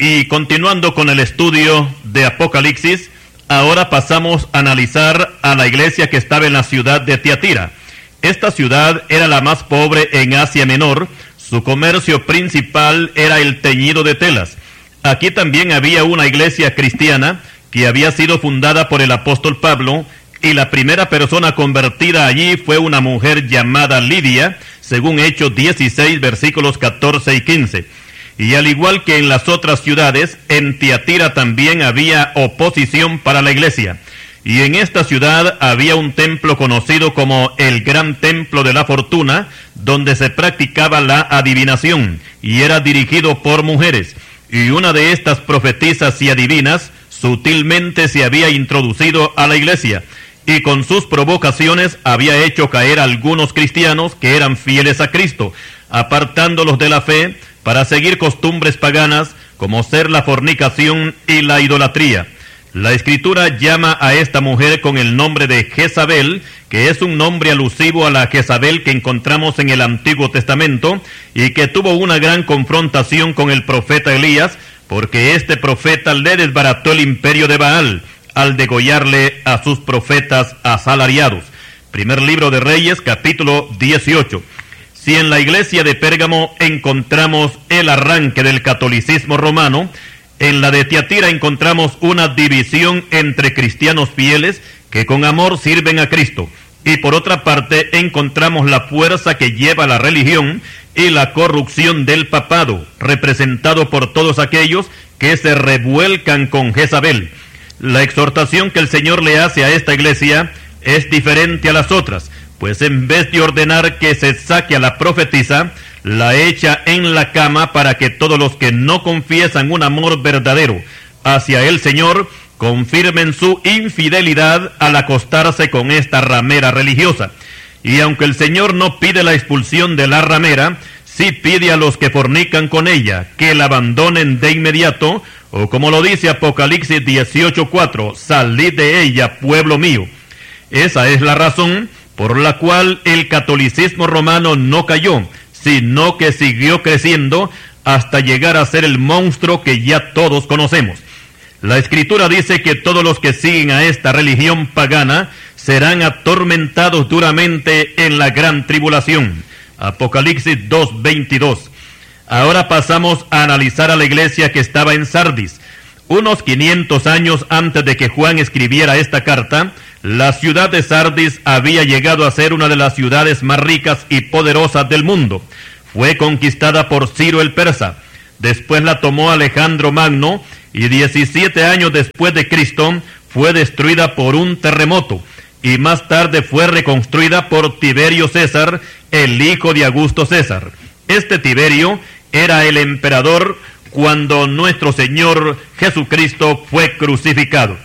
Y continuando con el estudio de Apocalipsis, ahora pasamos a analizar a la iglesia que estaba en la ciudad de Tiatira. Esta ciudad era la más pobre en Asia Menor. Su comercio principal era el teñido de telas. Aquí también había una iglesia cristiana que había sido fundada por el apóstol Pablo, y la primera persona convertida allí fue una mujer llamada Lidia, según Hechos 16, versículos 14 y 15. Y al igual que en las otras ciudades, en Tiatira también había oposición para la iglesia. Y en esta ciudad había un templo conocido como el Gran Templo de la Fortuna, donde se practicaba la adivinación, y era dirigido por mujeres. Y una de estas profetisas y adivinas sutilmente se había introducido a la iglesia, y con sus provocaciones había hecho caer a algunos cristianos que eran fieles a Cristo, apartándolos de la fe para seguir costumbres paganas como ser la fornicación y la idolatría. La Escritura llama a esta mujer con el nombre de Jezabel, que es un nombre alusivo a la Jezabel que encontramos en el Antiguo Testamento y que tuvo una gran confrontación con el profeta Elías, porque este profeta le desbarató el imperio de Baal al degollarle a sus profetas asalariados. Primer libro de Reyes, capítulo 18. Si en la iglesia de Pérgamo encontramos el arranque del catolicismo romano, en la de Tiatira encontramos una división entre cristianos fieles que con amor sirven a Cristo, y por otra parte encontramos la fuerza que lleva la religión y la corrupción del papado, representado por todos aquellos que se revuelcan con Jezabel. La exhortación que el Señor le hace a esta iglesia es diferente a las otras, pues en vez de ordenar que se saque a la profetisa, la echa en la cama para que todos los que no confiesan un amor verdadero hacia el Señor confirmen su infidelidad al acostarse con esta ramera religiosa. Y aunque el Señor no pide la expulsión de la ramera, sí pide a los que fornican con ella que la abandonen de inmediato, o como lo dice Apocalipsis 18:4, salid de ella, pueblo mío. Esa es la razón por la cual el catolicismo romano no cayó, sino que siguió creciendo hasta llegar a ser el monstruo que ya todos conocemos. La Escritura dice que todos los que siguen a esta religión pagana serán atormentados duramente en la gran tribulación. Apocalipsis 2:22. Ahora pasamos a analizar a la iglesia que estaba en Sardis. Unos 500 años antes de que Juan escribiera esta carta, la ciudad de Sardis había llegado a ser una de las ciudades más ricas y poderosas del mundo. Fue conquistada por Ciro el Persa. Después la tomó Alejandro Magno, y 17 años después de Cristo fue destruida por un terremoto, y más tarde fue reconstruida por Tiberio César, el hijo de Augusto César. Este Tiberio era el emperador cuando nuestro Señor Jesucristo fue crucificado.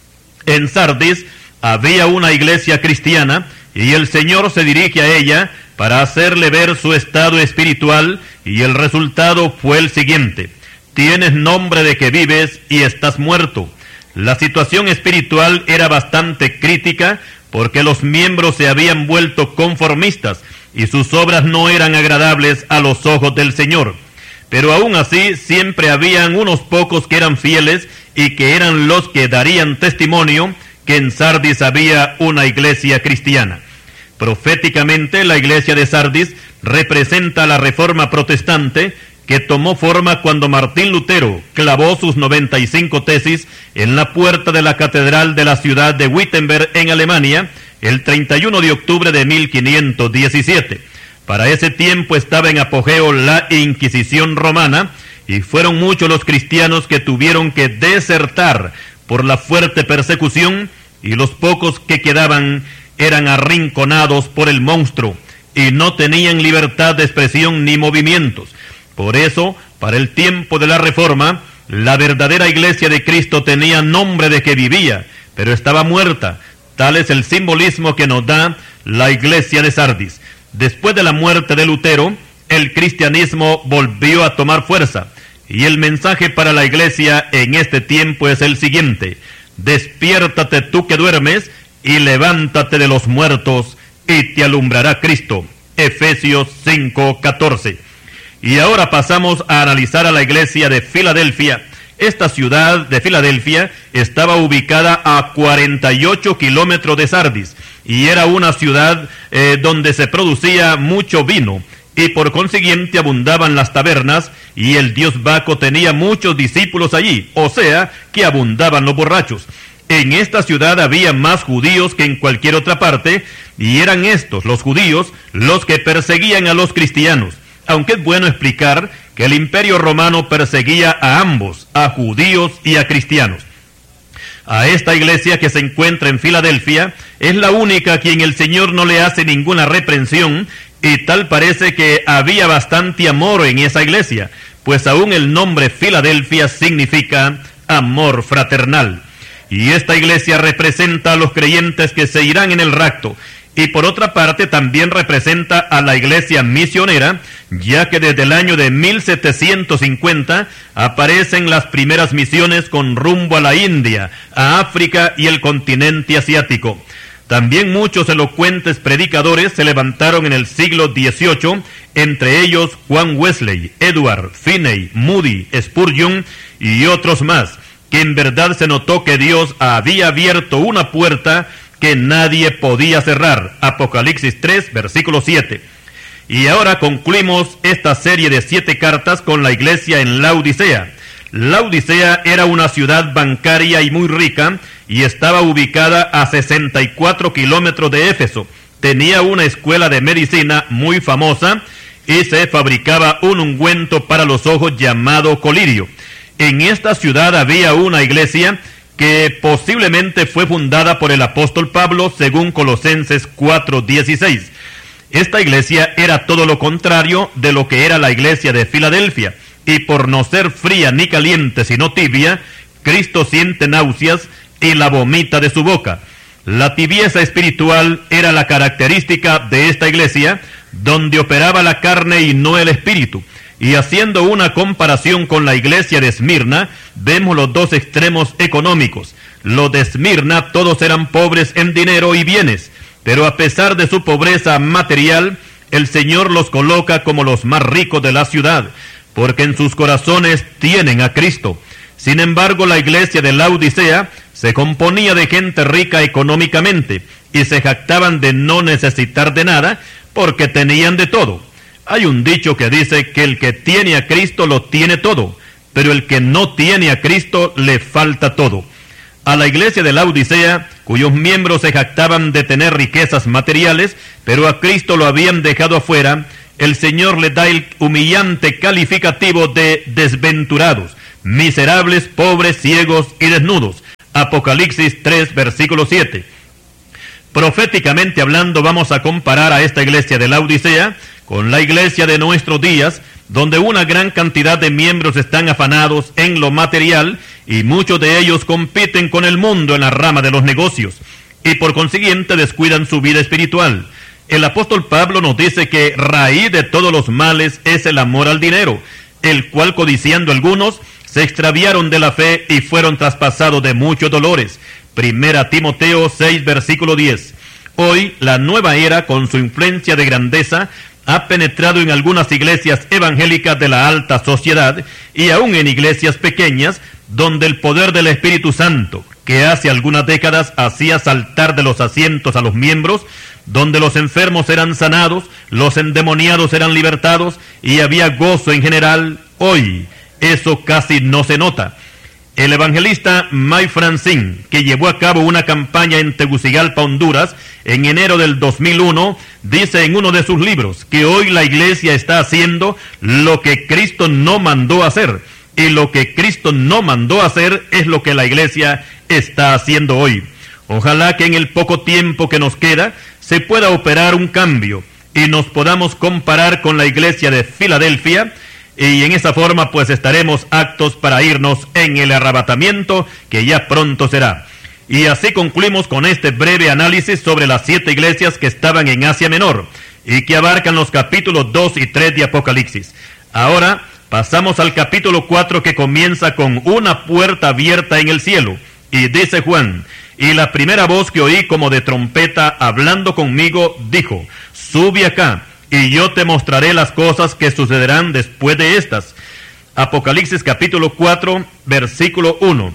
En Sardis había una iglesia cristiana, y el Señor se dirige a ella para hacerle ver su estado espiritual, y el resultado fue el siguiente: tienes nombre de que vives y estás muerto. La situación espiritual era bastante crítica, porque los miembros se habían vuelto conformistas, y sus obras no eran agradables a los ojos del Señor. Pero aún así, siempre habían unos pocos que eran fieles, y que eran los que darían testimonio que en Sardis había una iglesia cristiana. Proféticamente, la iglesia de Sardis representa la reforma protestante, que tomó forma cuando Martín Lutero clavó sus 95 tesis en la puerta de la catedral de la ciudad de Wittenberg en Alemania, el 31 de octubre de 1517. Para ese tiempo estaba en apogeo la Inquisición romana, y fueron muchos los cristianos que tuvieron que desertar por la fuerte persecución, y los pocos que quedaban eran arrinconados por el monstruo, y no tenían libertad de expresión ni movimientos. Por eso, para el tiempo de la Reforma, la verdadera iglesia de Cristo tenía nombre de que vivía, pero estaba muerta. Tal es el simbolismo que nos da la iglesia de Sardis. Después de la muerte de Lutero, el cristianismo volvió a tomar fuerza, y el mensaje para la iglesia en este tiempo es el siguiente: despiértate tú que duermes, y levántate de los muertos, y te alumbrará Cristo. Efesios 5:14. Y ahora pasamos a analizar a la iglesia de Filadelfia, Esta ciudad de Filadelfia estaba ubicada a 48 kilómetros de Sardis y era una ciudad donde se producía mucho vino y por consiguiente abundaban las tabernas y el dios Baco tenía muchos discípulos allí, o sea que abundaban los borrachos. En esta ciudad había más judíos que en cualquier otra parte y eran estos, los judíos, los que perseguían a los cristianos. Aunque es bueno explicar que el Imperio Romano perseguía a ambos, a judíos y a cristianos. A esta iglesia que se encuentra en Filadelfia es la única a quien el Señor no le hace ninguna reprensión y tal parece que había bastante amor en esa iglesia, pues aún el nombre Filadelfia significa amor fraternal. Y esta iglesia representa a los creyentes que se irán en el rapto. Y por otra parte también representa a la iglesia misionera, ya que desde el año de 1750 aparecen las primeras misiones con rumbo a la India, a África y el continente asiático. También muchos elocuentes predicadores se levantaron en el siglo XVIII, entre ellos Juan Wesley, Edward, Finney, Moody, Spurgeon y otros más, que en verdad se notó que Dios había abierto una puerta que nadie podía cerrar. Apocalipsis 3, versículo 7. Y ahora concluimos esta serie de 7 cartas con la iglesia en Laodicea. Laodicea era una ciudad bancaria y muy rica, y estaba ubicada a 64 kilómetros de Éfeso. Tenía una escuela de medicina muy famosa, y se fabricaba un ungüento para los ojos llamado colirio. En esta ciudad había una iglesia que posiblemente fue fundada por el apóstol Pablo, según Colosenses 4:16. Esta iglesia era todo lo contrario de lo que era la iglesia de Filadelfia, y por no ser fría ni caliente sino tibia, Cristo siente náuseas y la vomita de su boca. La tibieza espiritual era la característica de esta iglesia, donde operaba la carne y no el espíritu. Y haciendo una comparación con la iglesia de Esmirna, vemos los dos extremos económicos. Los de Esmirna todos eran pobres en dinero y bienes, pero a pesar de su pobreza material, el Señor los coloca como los más ricos de la ciudad, porque en sus corazones tienen a Cristo. Sin embargo, la iglesia de Laodicea se componía de gente rica económicamente, y se jactaban de no necesitar de nada, porque tenían de todo. Hay un dicho que dice que el que tiene a Cristo lo tiene todo, pero el que no tiene a Cristo le falta todo. A la iglesia de Laodicea, cuyos miembros se jactaban de tener riquezas materiales, pero a Cristo lo habían dejado afuera, el Señor le da el humillante calificativo de desventurados, miserables, pobres, ciegos y desnudos. Apocalipsis 3, versículo 7. Proféticamente hablando, vamos a comparar a esta iglesia de Laodicea con la iglesia de nuestros días, donde una gran cantidad de miembros están afanados en lo material y muchos de ellos compiten con el mundo en la rama de los negocios y por consiguiente descuidan su vida espiritual. El apóstol Pablo nos dice que raíz de todos los males es el amor al dinero, el cual codiciando algunos se extraviaron de la fe y fueron traspasados de muchos dolores. Primera Timoteo 6, versículo 10. Hoy la nueva era, con su influencia de grandeza, ha penetrado en algunas iglesias evangélicas de la alta sociedad y aún en iglesias pequeñas, donde el poder del Espíritu Santo, que hace algunas décadas hacía saltar de los asientos a los miembros, donde los enfermos eran sanados, los endemoniados eran libertados y había gozo en general, hoy eso casi no se nota. El evangelista Mike Francine, que llevó a cabo una campaña en Tegucigalpa, Honduras, en enero del 2001, dice en uno de sus libros que hoy la iglesia está haciendo lo que Cristo no mandó hacer, y lo que Cristo no mandó hacer es lo que la iglesia está haciendo hoy. Ojalá que en el poco tiempo que nos queda se pueda operar un cambio y nos podamos comparar con la iglesia de Filadelfia, y en esa forma pues estaremos aptos para irnos en el arrebatamiento que ya pronto será. Y así concluimos con este breve análisis sobre las 7 iglesias que estaban en Asia Menor y que abarcan los capítulos 2 y 3 de Apocalipsis. Ahora pasamos al capítulo 4, que comienza con una puerta abierta en el cielo. Y dice Juan: y la primera voz que oí como de trompeta hablando conmigo dijo: sube acá, y yo te mostraré las cosas que sucederán después de estas. Apocalipsis capítulo 4, versículo 1.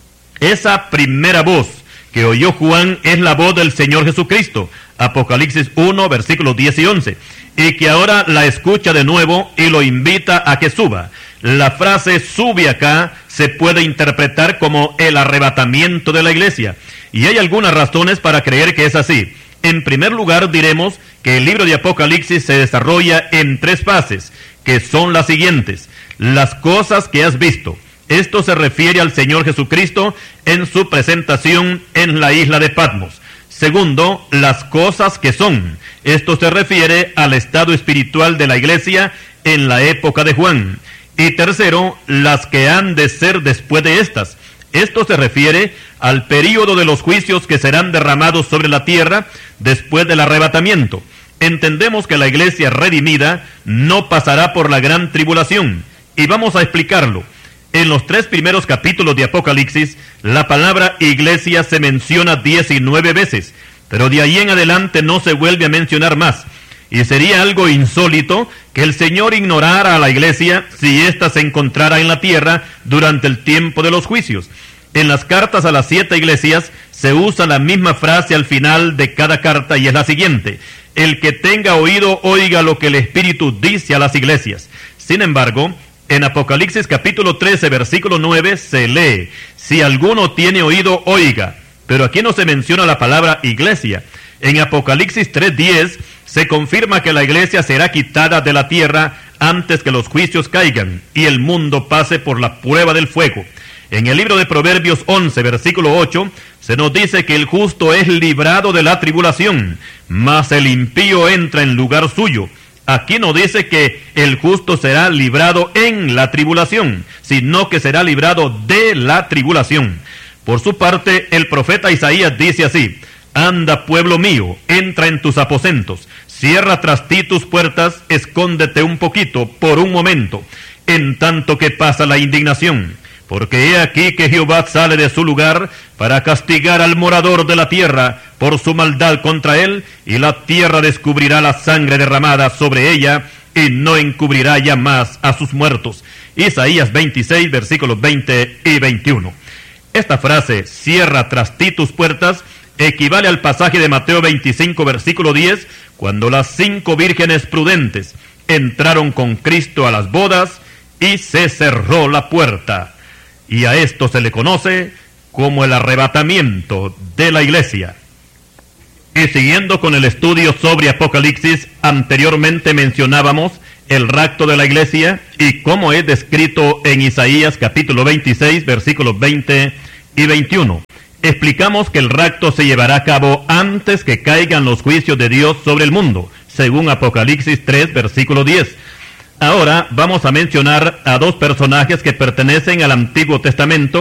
Esa primera voz que oyó Juan es la voz del Señor Jesucristo. Apocalipsis 1, versículos 10 y 11. Y que ahora la escucha de nuevo y lo invita a que suba. La frase sube acá se puede interpretar como el arrebatamiento de la iglesia. Y hay algunas razones para creer que es así. En primer lugar, diremos que el libro de Apocalipsis se desarrolla en 3 fases, que son las siguientes. Las cosas que has visto. Esto se refiere al Señor Jesucristo en su presentación en la isla de Patmos. Segundo, las cosas que son. Esto se refiere al estado espiritual de la iglesia en la época de Juan. Y tercero, las que han de ser después de estas. Esto se refiere al período de los juicios que serán derramados sobre la tierra después del arrebatamiento. Entendemos que la iglesia redimida no pasará por la gran tribulación. Y vamos a explicarlo. En los 3 primeros capítulos de Apocalipsis, la palabra iglesia se menciona 19 veces, pero de ahí en adelante no se vuelve a mencionar más. Y sería algo insólito que el Señor ignorara a la iglesia si ésta se encontrara en la tierra durante el tiempo de los juicios. En las cartas a las 7 iglesias se usa la misma frase al final de cada carta y es la siguiente: el que tenga oído, oiga lo que el Espíritu dice a las iglesias. Sin embargo, en Apocalipsis capítulo 13, versículo 9, se lee: si alguno tiene oído, oiga. Pero aquí no se menciona la palabra iglesia. En Apocalipsis 3:10 se confirma que la iglesia será quitada de la tierra antes que los juicios caigan y el mundo pase por la prueba del fuego. En el libro de Proverbios 11, versículo 8, se nos dice que el justo es librado de la tribulación, mas el impío entra en lugar suyo. Aquí no dice que el justo será librado en la tribulación, sino que será librado de la tribulación. Por su parte, el profeta Isaías dice así: anda, pueblo mío, entra en tus aposentos, cierra tras ti tus puertas, escóndete un poquito, por un momento, en tanto que pasa la indignación. Porque he aquí que Jehová sale de su lugar para castigar al morador de la tierra por su maldad contra él, y la tierra descubrirá la sangre derramada sobre ella, y no encubrirá ya más a sus muertos. Isaías 26, versículos 20 y 21. Esta frase, cierra tras ti tus puertas, equivale al pasaje de Mateo 25, versículo 10, cuando las 5 vírgenes prudentes entraron con Cristo a las bodas y se cerró la puerta. Y a esto se le conoce como el arrebatamiento de la iglesia. Y siguiendo con el estudio sobre Apocalipsis, anteriormente mencionábamos el rapto de la iglesia y cómo es descrito en Isaías capítulo 26, versículos 20 y 21. Explicamos que el rapto se llevará a cabo antes que caigan los juicios de Dios sobre el mundo, según Apocalipsis 3, versículo 10. Ahora vamos a mencionar a 2 personajes que pertenecen al Antiguo Testamento